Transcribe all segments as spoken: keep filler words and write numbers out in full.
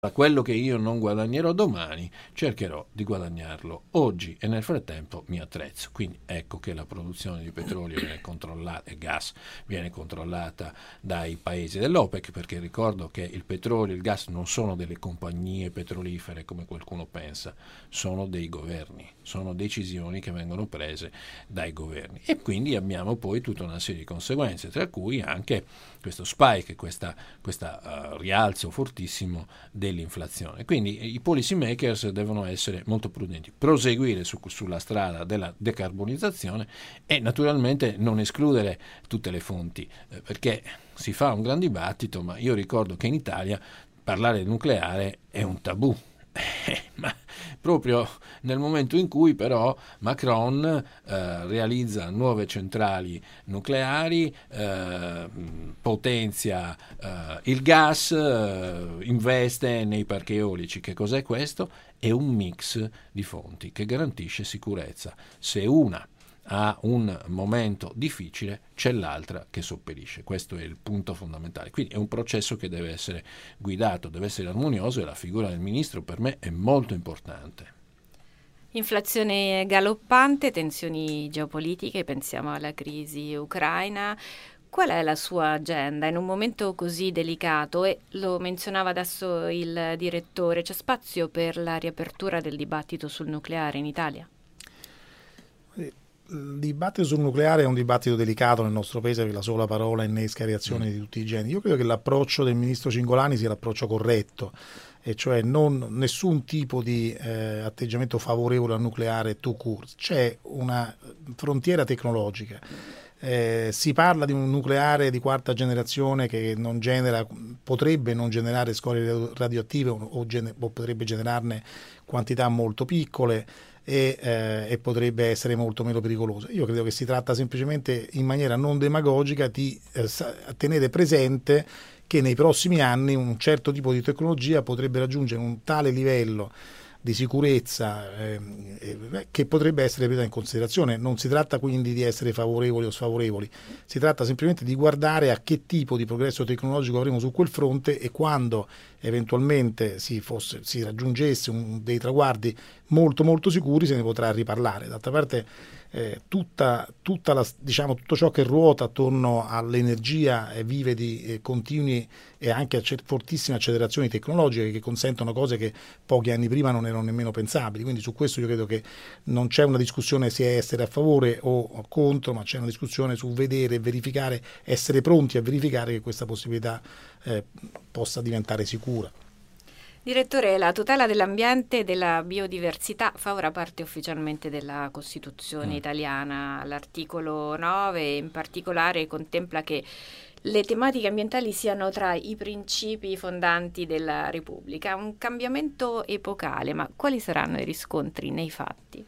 Da quello che io non guadagnerò domani, cercherò di guadagnarlo oggi e nel frattempo mi attrezzo. Quindi ecco che la produzione di petrolio viene controllata e gas viene controllata dai paesi dell'OPEC, perché ricordo che il petrolio e il gas non sono delle compagnie petrolifere come qualcuno pensa, sono dei governi, sono decisioni che vengono prese dai governi. E quindi abbiamo poi tutta una serie di conseguenze, tra cui anche questo spike, questa, questa uh, rialzo fortissimo dell'inflazione. Quindi i policy makers devono essere molto prudenti, proseguire su, sulla strada della decarbonizzazione e naturalmente non escludere tutte le fonti, eh, perché si fa un gran dibattito, ma io ricordo che in Italia parlare del nucleare è un tabù. Eh, ma proprio nel momento in cui però Macron eh, realizza nuove centrali nucleari, eh, potenzia eh, il gas, eh, investe nei parchi eolici. Che cos'è questo? È un mix di fonti che garantisce sicurezza. Se una ha un momento difficile, c'è l'altra che sopperisce. Questo è il punto fondamentale. Quindi è un processo che deve essere guidato, deve essere armonioso e la figura del ministro per me è molto importante. Inflazione galoppante, tensioni geopolitiche, pensiamo alla crisi ucraina. Qual è la sua agenda in un momento così delicato? E lo menzionava adesso il direttore, c'è spazio per la riapertura del dibattito sul nucleare in Italia? Il dibattito sul nucleare è un dibattito delicato nel nostro paese, perché la sola parola innesca reazioni mm. di tutti i generi. Io credo che l'approccio del ministro Cingolani sia l'approccio corretto, e cioè non, nessun tipo di eh, atteggiamento favorevole al nucleare tout court. C'è una frontiera tecnologica. Eh, si parla di un nucleare di quarta generazione che non genera, potrebbe non generare scorie radioattive o, o, gene, o potrebbe generarne quantità molto piccole. E, eh, e potrebbe essere molto meno pericoloso. Io credo che si tratta semplicemente, in maniera non demagogica, di eh, tenere presente che nei prossimi anni un certo tipo di tecnologia potrebbe raggiungere un tale livello di sicurezza eh, eh, che potrebbe essere presa in considerazione. Non si tratta quindi di essere favorevoli o sfavorevoli, si tratta semplicemente di guardare a che tipo di progresso tecnologico avremo su quel fronte, e quando eventualmente si, fosse, si raggiungesse un, dei traguardi molto molto sicuri se ne potrà riparlare. D'altra parte eh, tutta, tutta la, diciamo, tutto ciò che ruota attorno all'energia eh, vive di eh, continui e anche acce- fortissime accelerazioni tecnologiche che consentono cose che pochi anni prima non erano nemmeno pensabili. Quindi su questo io credo che non c'è una discussione se essere a favore o contro, ma c'è una discussione su vedere, verificare, essere pronti a verificare che questa possibilità eh, possa diventare sicura. Direttore, la tutela dell'ambiente e della biodiversità fa ora parte ufficialmente della Costituzione mm. italiana. L'articolo nove in particolare contempla che le tematiche ambientali siano tra i principi fondanti della Repubblica. Un cambiamento epocale, ma quali saranno i riscontri nei fatti?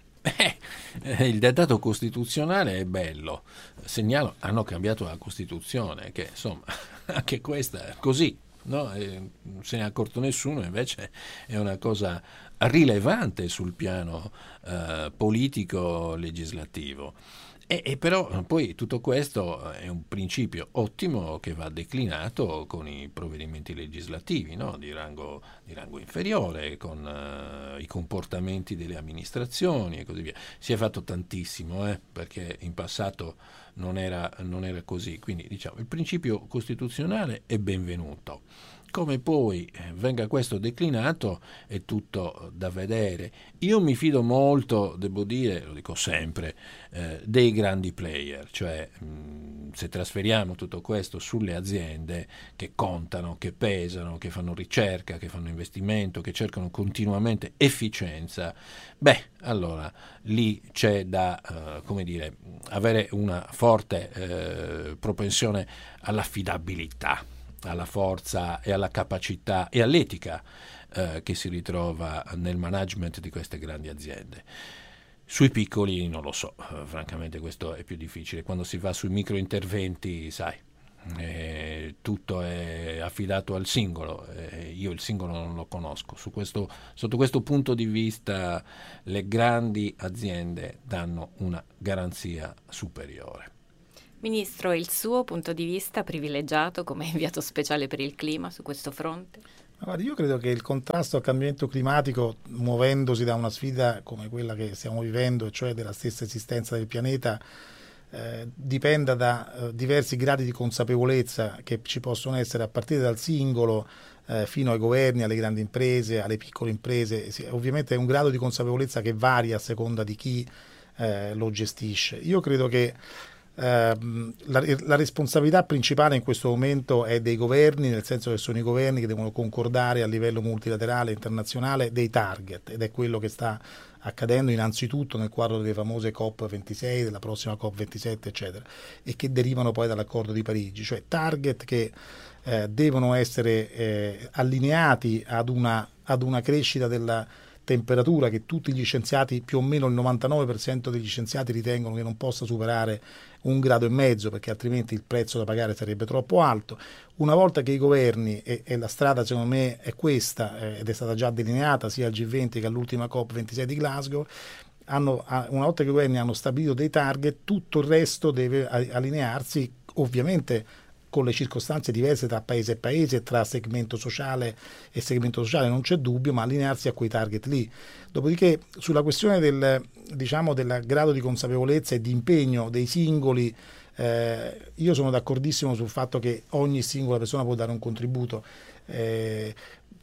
Eh, il dettato costituzionale è bello. Segnalo, hanno cambiato la Costituzione, che insomma anche questa è così. No, eh, non se ne è accorto nessuno, invece è una cosa rilevante sul piano eh, politico legislativo. E, e però poi tutto questo è un principio ottimo che va declinato con i provvedimenti legislativi, no? di, rango, di rango inferiore, con uh, i comportamenti delle amministrazioni e così via. Si è fatto tantissimo, eh, perché in passato non era, non era così. Quindi diciamo il principio costituzionale è benvenuto. Come poi venga questo declinato è tutto da vedere. Io mi fido molto, devo dire, lo dico sempre, eh, dei grandi player, cioè mh, se trasferiamo tutto questo sulle aziende che contano, che pesano, che fanno ricerca, che fanno investimento, che cercano continuamente efficienza, beh, allora lì c'è da, eh, come dire, avere una forte eh, propensione all'affidabilità, alla forza e alla capacità e all'etica eh, che si ritrova nel management di queste grandi aziende. Sui piccoli non lo so, eh, francamente questo è più difficile. Quando si va sui micro interventi, sai, eh, tutto è affidato al singolo, eh, io il singolo non lo conosco. Su questo, sotto questo punto di vista le grandi aziende danno una garanzia superiore. Ministro, il suo punto di vista privilegiato come inviato speciale per il clima su questo fronte? Guarda, io credo che il contrasto al cambiamento climatico, muovendosi da una sfida come quella che stiamo vivendo, e cioè della stessa esistenza del pianeta, eh, dipenda da eh, diversi gradi di consapevolezza che ci possono essere a partire dal singolo eh, fino ai governi, alle grandi imprese, alle piccole imprese. Sì, ovviamente è un grado di consapevolezza che varia a seconda di chi eh, lo gestisce. Io credo che Uh, la, la responsabilità principale in questo momento è dei governi, nel senso che sono i governi che devono concordare a livello multilaterale e internazionale dei target, ed è quello che sta accadendo innanzitutto nel quadro delle famose COP ventisei, della prossima COP ventisette eccetera, e che derivano poi dall'accordo di Parigi, cioè target che eh, devono essere eh, allineati ad una, ad una crescita della temperatura che tutti gli scienziati, più o meno il novantanove per cento degli scienziati, ritengono che non possa superare un grado e mezzo, perché altrimenti il prezzo da pagare sarebbe troppo alto. Una volta che i governi, e, e la strada secondo me è questa, eh, ed è stata già delineata sia al G venti che all'ultima COP ventisei di Glasgow, hanno, una volta che i governi hanno stabilito dei target, tutto il resto deve allinearsi, ovviamente con le circostanze diverse tra paese e paese, tra segmento sociale e segmento sociale, non c'è dubbio, ma allinearsi a quei target lì. Dopodiché, sulla questione del, diciamo, del grado di consapevolezza e di impegno dei singoli, eh, io sono d'accordissimo sul fatto che ogni singola persona può dare un contributo. Eh,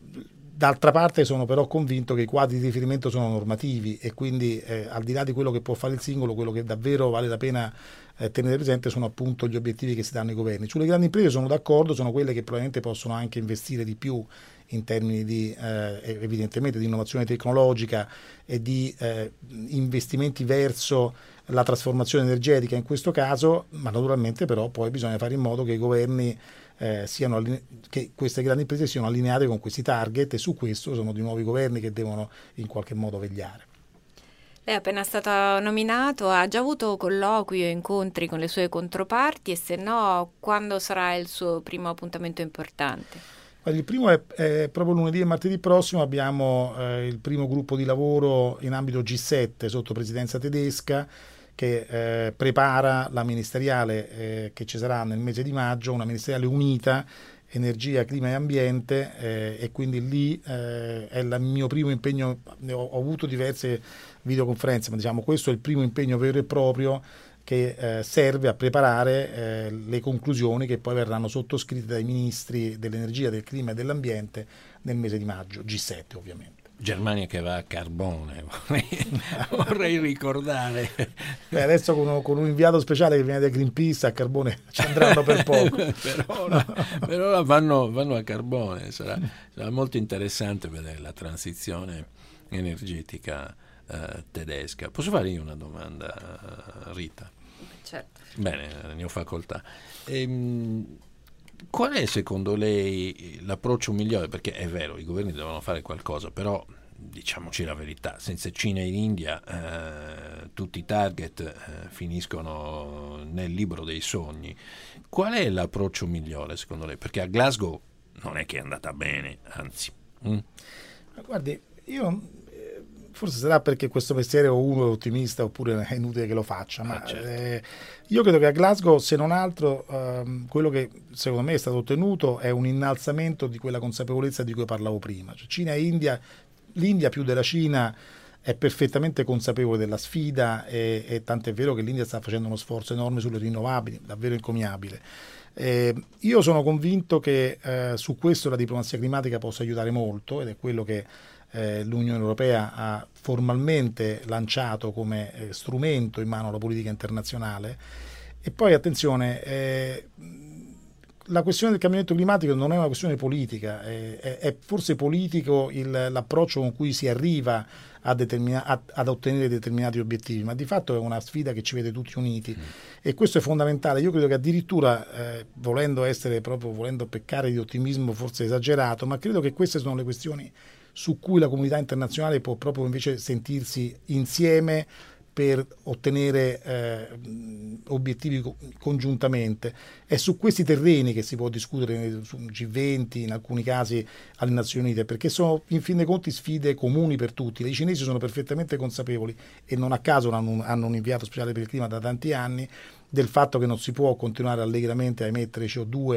D'altra parte sono però convinto che i quadri di riferimento sono normativi, e quindi eh, al di là di quello che può fare il singolo, quello che davvero vale la pena eh, tenere presente sono appunto gli obiettivi che si danno ai governi. Sulle grandi imprese sono d'accordo, sono quelle che probabilmente possono anche investire di più in termini di eh, evidentemente di innovazione tecnologica e di eh, investimenti verso la trasformazione energetica in questo caso, ma naturalmente però poi bisogna fare in modo che i governi Eh, siano alline- che queste grandi imprese siano allineate con questi target, e su questo sono di nuovo i governi che devono in qualche modo vegliare. Lei è appena stato nominato, ha già avuto colloqui o incontri con le sue controparti, e se no, quando sarà il suo primo appuntamento importante? Il primo è, è proprio lunedì e martedì prossimo. Abbiamo eh, il primo gruppo di lavoro in ambito G sette sotto presidenza tedesca, che eh, prepara la ministeriale eh, che ci sarà nel mese di maggio, una ministeriale unita, energia, clima e ambiente, eh, e quindi lì eh, è il mio primo impegno. Ho, ho avuto diverse videoconferenze, ma diciamo questo è il primo impegno vero e proprio che eh, serve a preparare eh, le conclusioni che poi verranno sottoscritte dai ministri dell'energia, del clima e dell'ambiente nel mese di maggio, G sette ovviamente. Germania che va a carbone, vorrei, vorrei ricordare. Beh, adesso con, uno, con un inviato speciale che viene da Greenpeace, a carbone ci andranno per poco. per ora, per ora vanno, vanno a carbone. Sarà, sarà molto interessante vedere la transizione energetica eh, tedesca. Posso fare io una domanda, Rita? Certo. Bene, ne ho facoltà. Ehm, Qual è secondo lei l'approccio migliore? Perché è vero, i governi devono fare qualcosa, però diciamoci la verità, senza Cina e India eh, tutti i target eh, finiscono nel libro dei sogni. Qual è l'approccio migliore secondo lei? Perché a Glasgow non è che è andata bene, anzi. Mm? Guardi, io forse sarà perché questo mestiere o uno è ottimista oppure è inutile che lo faccia, ma ah, certo. eh, io credo che a Glasgow, se non altro, ehm, quello che secondo me è stato ottenuto è un innalzamento di quella consapevolezza di cui parlavo prima. Cioè, Cina e India, l'India più della Cina è perfettamente consapevole della sfida, e, e tant'è vero che l'India sta facendo uno sforzo enorme sulle rinnovabili, davvero encomiabile. Eh, io sono convinto che eh, su questo la diplomazia climatica possa aiutare molto, ed è quello che Eh, l'Unione Europea ha formalmente lanciato come eh, strumento in mano alla politica internazionale. E poi attenzione, eh, la questione del cambiamento climatico non è una questione politica, eh, è, è forse politico il, l'approccio con cui si arriva a determina- a, ad ottenere determinati obiettivi, ma di fatto è una sfida che ci vede tutti uniti, mm. e questo è fondamentale. Io credo che addirittura eh, volendo essere proprio volendo peccare di ottimismo forse esagerato, ma credo che queste sono le questioni su cui la comunità internazionale può proprio invece sentirsi insieme per ottenere eh, obiettivi co- congiuntamente. È su questi terreni che si può discutere su G venti, in alcuni casi alle Nazioni Unite, perché sono in fin dei conti sfide comuni per tutti. I cinesi sono perfettamente consapevoli, e non a caso hanno un, hanno un inviato speciale per il clima da tanti anni, del fatto che non si può continuare allegramente a emettere C O due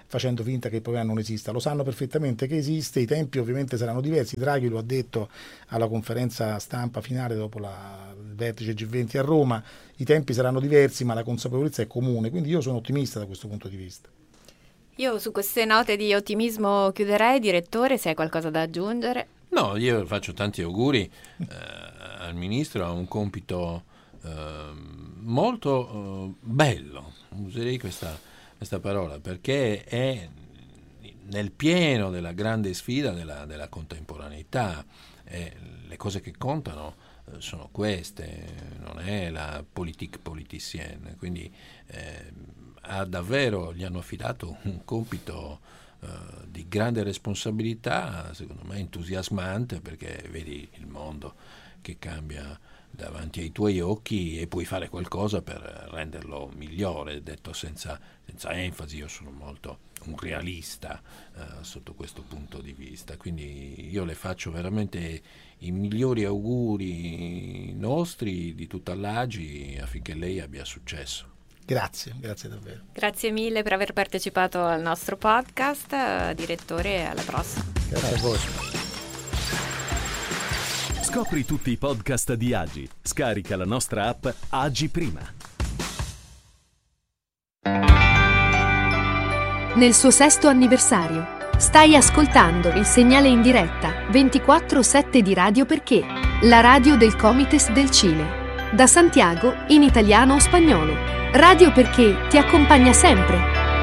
facendo finta che il problema non esista. Lo sanno perfettamente che esiste, i tempi ovviamente saranno diversi. Draghi lo ha detto alla conferenza stampa finale dopo la, il vertice G venti a Roma, i tempi saranno diversi ma la consapevolezza è comune, quindi io sono ottimista da questo punto di vista. Io su queste note di ottimismo chiuderei. Direttore, se hai qualcosa da aggiungere? No, io faccio tanti auguri eh, al Ministro, ha un compito eh, molto eh, bello, userei questa, questa parola, perché è nel pieno della grande sfida della, della contemporaneità. E le cose che contano eh, sono queste, non è la politique politicienne, quindi eh, ha davvero, gli hanno affidato un compito uh, di grande responsabilità, secondo me entusiasmante, perché vedi il mondo che cambia davanti ai tuoi occhi e puoi fare qualcosa per renderlo migliore, detto senza, senza enfasi. Io sono molto un realista uh, sotto questo punto di vista, quindi io le faccio veramente i migliori auguri nostri di tutta l'A G I affinché lei abbia successo. Grazie, grazie davvero. Grazie mille per aver partecipato al nostro podcast, uh, direttore, alla prossima. Grazie a voi. Scopri tutti i podcast di A G I. Scarica la nostra app A G I Prima. Nel suo sesto anniversario, stai ascoltando il segnale in diretta ventiquattro sette di Radio Perché, la radio del Comites del Cile. Da Santiago, in italiano o spagnolo. Radio Perché ti accompagna sempre.